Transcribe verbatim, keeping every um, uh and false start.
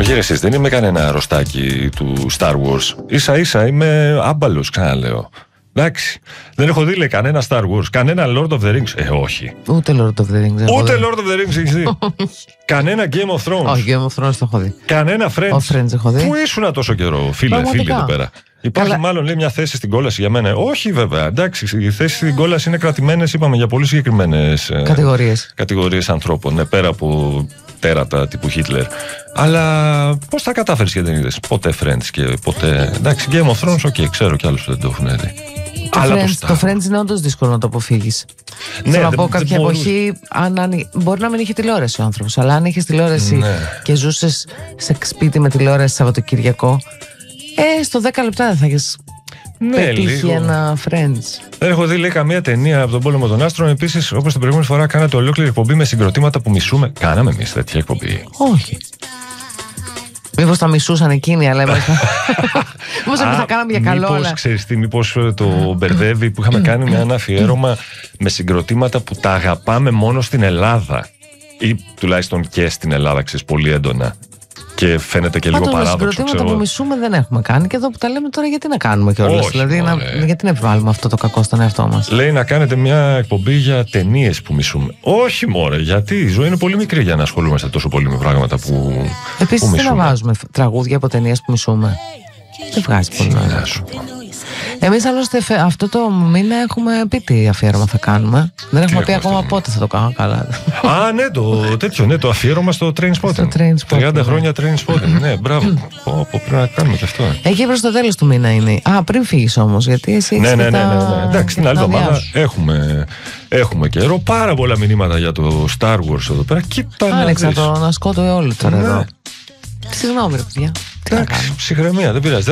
Κύριε εσείς, δεν είμαι κανένα αρρωστάκι του Star Wars. Ίσα ίσα είμαι άμπαλος, ξαναλέω. Εντάξει. Δεν έχω δει, λέει, κανένα Star Wars, κανένα Lord of the Rings. Ε, όχι. Ούτε Lord of the Rings. Ούτε Lord of the Rings έχεις δει. Κανένα Game of Thrones. Όχι, Game of Thrones το έχω δει. Κανένα Friends. Ο Friends έχω δει. Πού ήσουν τόσο καιρό, φίλε, φίλε εδώ πέρα. Υπάρχει Καλά. μάλλον, λέει, μια θέση στην κόλαση για μένα. Όχι, βέβαια. Εντάξει, οι θέσεις στην κόλαση είναι κρατημένες, είπαμε, για πολύ συγκεκριμένες κατηγορίες. κατηγορίες ανθρώπων. Ναι, πέρα από τέρατα τύπου Χίτλερ. Αλλά πώς τα κατάφερες και δεν είδες ποτέ Friends και ποτέ. Εντάξει, Game of Thrones, ok, ξέρω κι άλλους που δεν το έχουν δει. Το, Αλλά Friends, το Friends είναι όντως δύσκολο να το αποφύγεις. Ναι, θέλω να πω, κάποια εποχή αν, αν, μπορεί να μην είχε τηλεόραση ο άνθρωπος, αλλά αν είχες τηλεόραση ναι. και ζούσες σε σπίτι με τηλεόραση Σαββατοκυριακό, ε, στο δέκα λεπτά δεν θα έχεις ναι, πετύχει λίγο. Ένα Friends. Δεν έχω δει, λέει, καμία ταινία από τον Πόλεμο των Άστρων. Επίσης, όπως την προηγούμενη φορά, κάνατε ολόκληρη εκπομπή με συγκροτήματα που μισούμε. Κάναμε εμείς τέτοια εκπομπή? Όχι. Μήπως τα μισούσαν εκείνοι, αλλά εμείς μήπως εμείς τα κάναμε για καλό. Μήπως, ξέρεις τι, μήπως το μπερδεύει που είχαμε κάνει με ένα αφιέρωμα με συγκροτήματα που τα αγαπάμε μόνο στην Ελλάδα. Ή τουλάχιστον και στην Ελλάδα, ξέρεις, πολύ έντονα. Και φαίνεται και λίγο Πάντως, παράδοξο. Τα συγκροτήματα που μισούμε δεν έχουμε κάνει. Και εδώ που τα λέμε τώρα, γιατί να κάνουμε κιόλας? Δηλαδή, να, γιατί να επιβάλλουμε αυτό το κακό στον εαυτό μας? Λέει να κάνετε μια εκπομπή για ταινίες που μισούμε. Όχι, μωρέ, γιατί η ζωή είναι πολύ μικρή για να ασχολούμαστε τόσο πολύ με πράγματα που. Επίσης, δεν να βάζουμε τραγούδια από ταινίες που μισούμε. Δεν βγάζει πολύ νόημα. Εμείς άλλωστε αυτό το μήνα έχουμε πει τι αφιέρωμα θα κάνουμε. Δεν έχουμε πει ακόμα πότε θα το κάνω καλά. Α, ναι, το τέτοιο, ναι, το αφιέρωμα στο Trainspotting. τριάντα χρόνια Trainspotting. Ναι, μπράβο. Πρέπει να κάνουμε και αυτό. Εκεί προς το τέλος του μήνα είναι. Α, πριν φύγεις όμως, γιατί εσύ έχεις. Ναι, ναι, ναι. Εντάξει, την άλλη εβδομάδα έχουμε καιρό. Πάρα πολλά μηνύματα για το Star Wars εδώ πέρα. Κοίτα, άνοιξα το να σκότω όλο τώρα εδώ. Συγγνώμη, ρε παιδιά. Εντάξει, ψυχραιμία, δεν πειράζει.